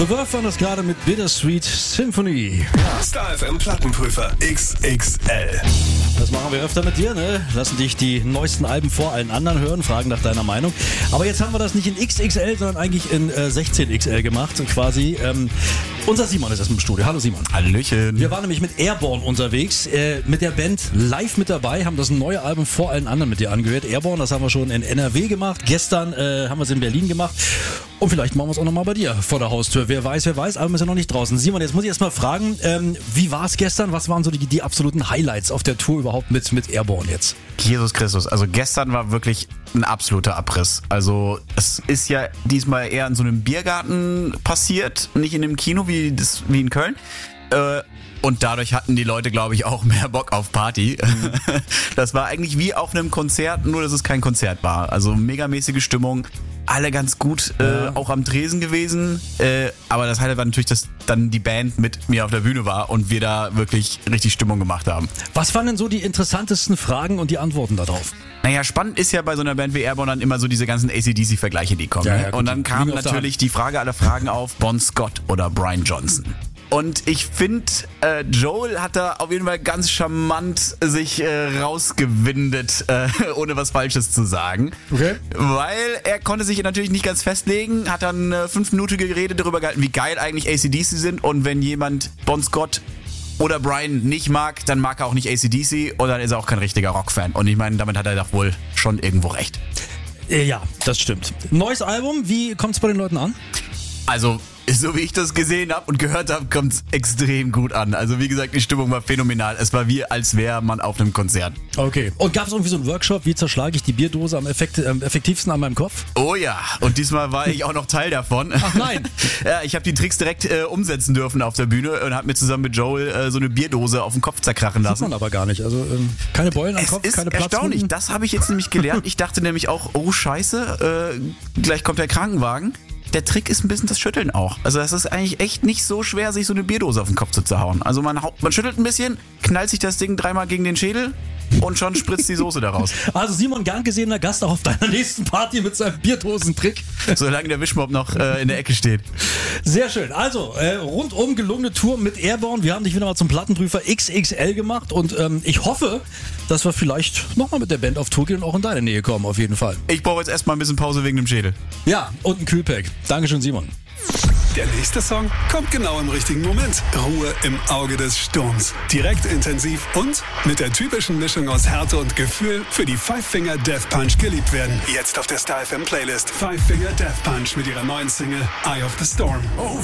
The Verve waren das gerade mit Bittersweet Symphony. Star FM Plattenprüfer XXL. Das machen wir öfter mit dir, ne? Lassen dich die neuesten Alben vor allen anderen hören, fragen nach deiner Meinung. Aber jetzt haben wir das nicht in XXL, sondern eigentlich in 16XL gemacht, quasi. Unser Simon ist erst im Studio. Hallo Simon. Hallöchen. Wir waren nämlich mit Airborne unterwegs, mit der Band live mit dabei, haben das neue Album vor allen anderen mit dir angehört. Airborne, das haben wir schon in NRW gemacht. Gestern haben wir es in Berlin gemacht. Und vielleicht machen wir es auch nochmal bei dir vor der Haustür. Wer weiß, Album ist ja noch nicht draußen. Simon, jetzt muss ich erst mal fragen, wie war es gestern? Was waren so die absoluten Highlights auf der Tour überhaupt mit Airborne jetzt? Jesus Christus, also gestern war wirklich ein absoluter Abriss. Also es ist ja diesmal eher in so einem Biergarten passiert, nicht in einem Kino wie in Köln. Und dadurch hatten die Leute, glaube ich, auch mehr Bock auf Party. Das war eigentlich wie auf einem Konzert, nur dass es kein Konzert war. Also megamäßige Stimmung, alle ganz gut auch am Tresen gewesen. Aber das Highlight war natürlich, dass dann die Band mit mir auf der Bühne war und wir da wirklich richtig Stimmung gemacht haben. Was waren denn so die interessantesten Fragen und die Antworten darauf? Naja, spannend ist ja bei so einer Band wie Airborne dann immer so diese ganzen AC/DC-Vergleiche, die kommen. Ja, gut, und dann kam natürlich die Frage aller Fragen auf, Bon Scott oder Brian Johnson. Und ich finde, Joel hat da auf jeden Fall ganz charmant sich rausgewindet, ohne was Falsches zu sagen. Okay. Weil er konnte sich natürlich nicht ganz festlegen, hat dann 5-minütige Rede darüber gehalten, wie geil eigentlich AC/DC sind. Und wenn jemand Bon Scott oder Brian nicht mag, dann mag er auch nicht AC/DC und dann ist er auch kein richtiger Rockfan. Und ich meine, damit hat er doch wohl schon irgendwo recht. Ja, das stimmt. Neues Album, wie kommt es bei den Leuten an? Also, so wie ich das gesehen habe und gehört habe, kommt es extrem gut an. Also wie gesagt, die Stimmung war phänomenal. Es war wie, als wäre man auf einem Konzert. Okay. Und gab es irgendwie so einen Workshop, wie zerschlage ich die Bierdose am effektivsten an meinem Kopf? Oh ja, und diesmal war ich auch noch Teil davon. Ach nein. Ja, ich habe die Tricks direkt umsetzen dürfen auf der Bühne und habe mir zusammen mit Joel so eine Bierdose auf den Kopf zerkrachen lassen. Sieht man aber gar nicht. Also keine Beulen am Kopf, ist keine erstaunlich. Platzwunden. Das habe ich jetzt nämlich gelernt. Ich dachte nämlich auch, oh scheiße, gleich kommt der Krankenwagen. Der Trick ist ein bisschen das Schütteln auch. Also es ist eigentlich echt nicht so schwer, sich so eine Bierdose auf den Kopf zu zerhauen. Also man schüttelt ein bisschen, knallt sich das Ding 3-mal gegen den Schädel und schon spritzt die Soße daraus. Also Simon, gern gesehener Gast auch auf deiner nächsten Party mit seinem Bierdosentrick. Solange der Wischmopp noch in der Ecke steht. Sehr schön. Also, rundum gelungene Tour mit Airborne. Wir haben dich wieder mal zum Plattenprüfer XXL gemacht und ich hoffe, dass wir vielleicht nochmal mit der Band auf Tour gehen und auch in deine Nähe kommen, auf jeden Fall. Ich brauche jetzt erstmal ein bisschen Pause wegen dem Schädel. Ja, und ein Kühlpack. Dankeschön, Simon. Der nächste Song kommt genau im richtigen Moment. Ruhe im Auge des Sturms. Direkt intensiv und mit der typischen Mischung aus Härte und Gefühl für die Five Finger Death Punch geliebt werden. Jetzt auf der Star FM Playlist. Five Finger Death Punch mit ihrer neuen Single Eye of the Storm.